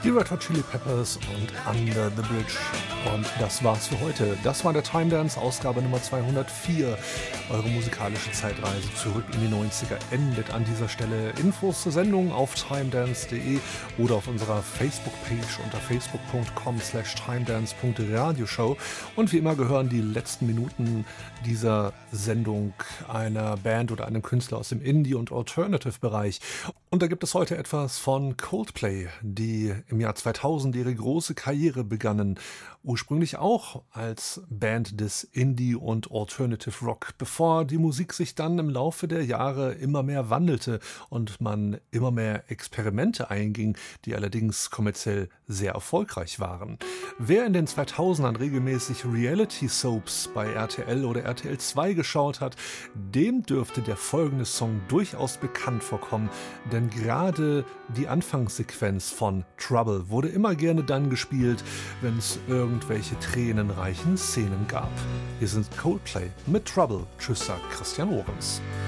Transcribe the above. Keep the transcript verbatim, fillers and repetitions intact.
Die Red Hot Chili Peppers und Under the Bridge. Und das war's für heute. Das war der Time Dance, Ausgabe Nummer zweihundertvier. Eure musikalische Zeitreise zurück in die neunziger endet an dieser Stelle. Infos zur Sendung auf timedance punkt de oder auf unserer Facebook-Page unter facebook.com slash timedance.radioshow. Und wie immer gehören die letzten Minuten dieser Sendung einer Band oder einem Künstler aus dem Indie- und Alternative-Bereich. Und da gibt es heute etwas von Coldplay, die im Jahr zweitausend ihre große Karriere begannen. Ursprünglich auch als Band des Indie- und Alternative Rock, bevor die Musik sich dann im Laufe der Jahre immer mehr wandelte und man immer mehr Experimente einging, die allerdings kommerziell sehr erfolgreich waren. Wer in den zweitausendern regelmäßig Reality-Soaps bei R T L oder R T L zwei geschaut hat, dem dürfte der folgende Song durchaus bekannt vorkommen, denn gerade die Anfangssequenz von Trouble wurde immer gerne dann gespielt, wenn es irgendwelche tränenreichen Szenen gab. Hier sind Coldplay mit Trouble. Tschüss, sagt Christian Ohrens.